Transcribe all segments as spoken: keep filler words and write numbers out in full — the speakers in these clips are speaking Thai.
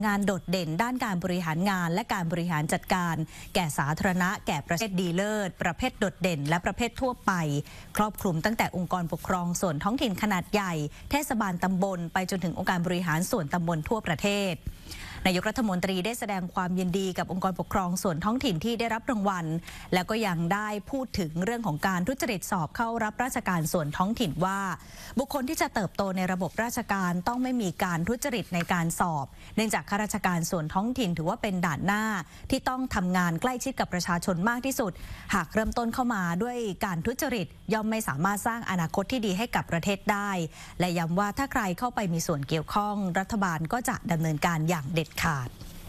งานโดดเด่นด้านการบริหารงานและการบริหารจัดการแก่สาธารณะแก่ประเภทดีเลิศประเภทโดดเด่นและประเภททั่วไปครอบคลุมตั้งแต่องค์กรปกครองส่วนท้องถิ่นขนาดใหญ่เทศบาลตำบลไปจนถึงองค์การบริหารส่วนตำบลทั่วประเทศนายกรัฐมนตรีได้แสดงความยินดีกับองค์กรปกครองส่วนท้องถิ่นที่ได้รับรางวัลแล้วก็ยังได้พูดถึงเรื่องของการทุจริตสอบเข้ารับราชการส่วนท้องถิ่นว่าบุคคลที่จะเติบโตในระบบราชการต้องไม่มีการทุจริตในการสอบเนื่องจากข้าราชการส่วนท้องถิ่นถือว่าเป็นด่านหน้าที่ต้องทำงานใกล้ชิดกับประชาชนมากที่สุดหากเริ่มต้นเข้ามาด้วยการทุจริตย่อมไม่สามารถสร้างอนาคตที่ดีให้กับประเทศได้และย้ำว่าถ้าใครเข้าไปมีส่วนเกี่ยวข้องรัฐบาลก็จะดำเนินการอย่างเด็ดขาด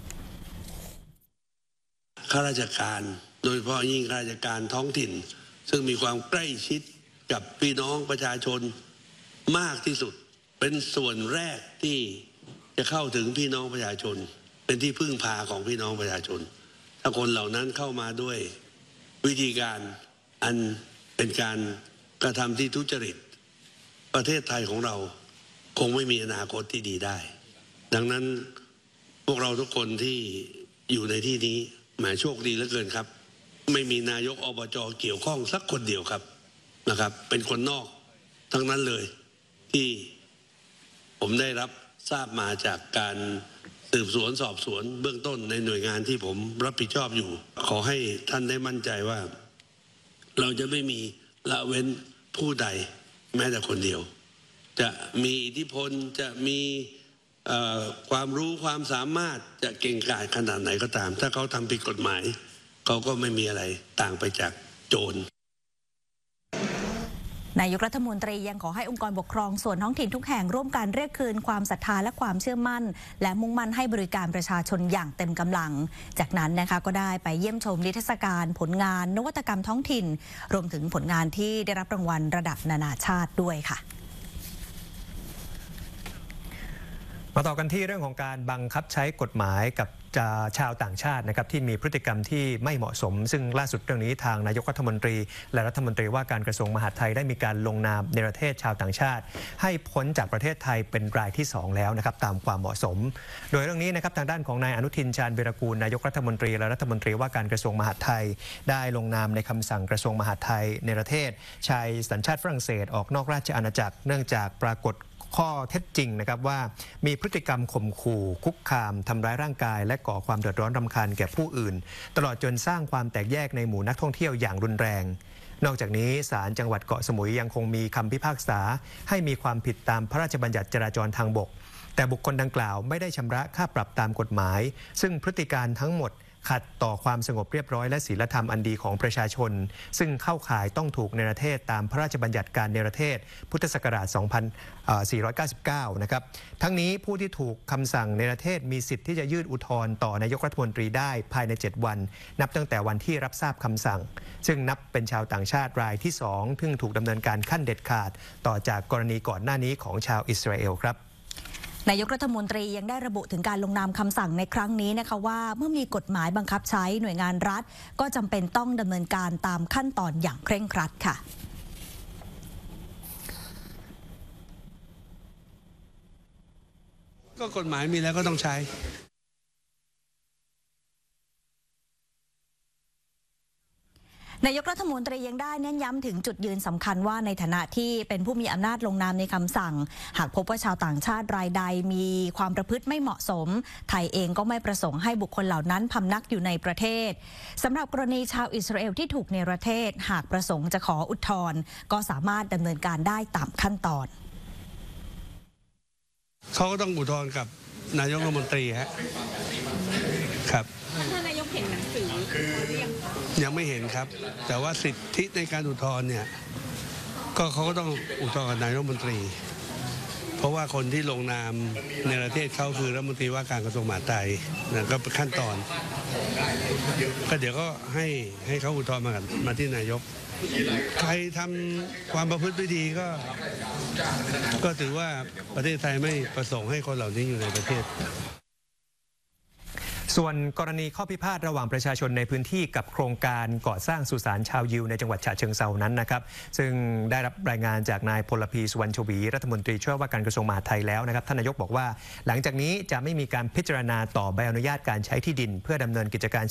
ข้าราชการโดยเฉพาะยิ่งข้าราชการท้องถิ่นซึ่งมีความใกล้ชิดกับพี่น้องประชาชนมากที่สุดเป็นส่วนแรกที่จะเข้าถึงพี่น้องประชาชนเป็นที่พึ่งพาของพี่น้องประชาชนถ้าคนเหล่านั้นเข้ามาด้วยวิธีการอันเป็นการกระทำที่ทุจริตประเทศไทยของเราคงไม่มีอนาคตที่ดีได้ดังนั้นพวกเราทุกคนที่อยู่ในที่นี้แหมโชคดีเหลือเกินครับไม่มีนายกอบจ.เกี่ยวข้องสักคนเดียวครับนะครับเป็นคนนอกทั้งนั้นเลยที่ผมได้รับทราบมาจากการสืบสวนสอบสวนเบื้องต้นในหน่วยงานที่ผมรับผิดชอบอยู่ขอให้ท่านได้มั่นใจว่าเราจะไม่มีละเว้นผู้ใดแม้แต่คนเดียวจะมีอิทธิพลจะมีความรู้ความสามารถจะเก่งกาจขนาดไหนก็ตามถ้าเขาทำผิดกฎหมายเขาก็ไม่มีอะไรต่างไปจากโจรนายกรัฐมนตรียังขอให้องค์กรปกครองส่วนท้องถิ่นทุกแห่งร่วมกันเรียกคืนความศรัทธาและความเชื่อมั่นและมุ่งมั่นให้บริการประชาชนอย่างเต็มกำลังจากนั้นนะคะก็ได้ไปเยี่ยมชมนิทรรศการผลงานนวัตกรรมท้องถิ่นรวมถึงผลงานที่ได้รับรางวัลระดับนานาชาติด้วยค่ะมาต่อกันที่เรื่องของการบังคับใช้กฎหมายกับชาวต่างชาตินะครับที่มีพฤติกรรมที่ไม่เหมาะสมซึ่งล่าสุดเรื่องนี้ทางนายกรัฐมนตรีและรัฐมนตรีว่าการกระทรวงมหาดไทยได้มีการลงนามเนรเทศชาวต่างชาติให้พ้นจากประเทศไทยเป็นรายที่สองแล้วนะครับตามความเหมาะสมโดยเรื่องนี้นะครับทางด้านของนายอนุทินชาญวีรกูลนายกรัฐมนตรีและรัฐมนตรีว่าการกระทรวงมหาดไทยได้ลงนามในคำสั่งกระทรวงมหาดไทยเนรเทศชายสัญชาติฝรั่งเศสออกนอกราชอาณาจักรเนื่องจากปรากฏข้อเท็จจริงนะครับว่ามีพฤติกรรมข่มขู่คุกคามทำร้ายร่างกายและก่อความเดือดร้อนรำคาญแก่ผู้อื่นตลอดจนสร้างความแตกแยกในหมู่นักท่องเที่ยวอย่างรุนแรงนอกจากนี้ศาลจังหวัดเกาะสมุยยังคงมีคำพิพากษาให้มีความผิดตามพระราชบัญญัติจราจรทางบกแต่บุคคลดังกล่าวไม่ได้ชำระค่าปรับตามกฎหมายซึ่งพฤติการทั้งหมดขัดต่อความสงบเรียบร้อยและศีลธรรมอันดีของประชาชนซึ่งเข้าข่ายต้องถูกเนรเทศตามพระราชบัญญัติการเนรเทศพุทธศักราช สองพันสี่ร้อยเก้าสิบเก้า นะครับทั้งนี้ผู้ที่ถูกคำสั่งเนรเทศมีสิทธิ์ที่จะยื่นอุทธรณ์ต่อนายกรัฐมนตรีได้ภายในเจ็ดวันนับตั้งแต่วันที่รับทราบคำสั่งซึ่งนับเป็นชาวต่างชาติรายที่สองซึ่งถูกดำเนินการขั้นเด็ดขาดต่อจากกรณีก่อนหน้านี้ของชาวอิสราเอลครับนายกรัฐมนตรียังได้ระบุถึงการลงนามคำสั่งในครั้งนี้นะคะว่าเมื่อมีกฎหมายบังคับใช้หน่วยงานรัฐก็จำเป็นต้องดำเนินการตามขั้นตอนอย่างเคร่งครัดค่ะก็กฎหมายมีแล้วก็ต้องใช้นายกรัฐมนตรียังได้เน้นย้ำถึงจุดยืนสำคัญว่าในฐานะที่เป็นผู้มีอำนาจลงนามในคำสั่งหากพบว่าชาวต่างชาติรายใดมีความประพฤติไม่เหมาะสมไทยเองก็ไม่ประสงค์ให้บุคคลเหล่านั้นพำนักอยู่ในประเทศสำหรับกรณีชาวอิสราเอลที่ถูกเนรเทศหากประสงค์จะขออุทธรณ์ก็สามารถดำเนินการได้ตามขั้นตอนเขาก็ต้องอุทธรณ์กับนายกรัฐมนตรีฮะครับท่านนายกเห็นหนังสือหรือยังยังไม่เห็นครับแต่ว่าสิทธิในการอุทธรณ์เนี่ยก็เขาก็ต้องอุทธรณ์กับนายกรัฐมนตรีเพราะว่าคนที่ลงนามในประเทศเขาคือรัฐมนตรีว่าการกระทรวงมหาดไทยนะก็เป็นขั้นตอนก็เดี๋ยวก็ให้ให้เขาอุทธรณ์มามาที่นายกใครทำความประพฤติไม่ดีก็ก็ถือว่าประเทศไทยไม่ประสงค์ให้คนเหล่านี้อยู่ในประเทศส่วนกรณีข้อพิพาทระหว่างประชาชนในพื้นที่กับโครงการก่อสร้างสุสานชาวยิวในจังหวัดฉะเชิงเทรานั้นนะครับซึ่งได้รับรายงานจากนายพลพีสุวรรณชวีรัฐมนตรีช่วยว่าการกระทรวงมหาดไทยแล้วนะครับท่านนายกบอกว่าหลังจากนี้จะไม่มีการพิจารณาต่อใบอนุญาตการใช้ที่ดินเพื่อดำเนินกิจการ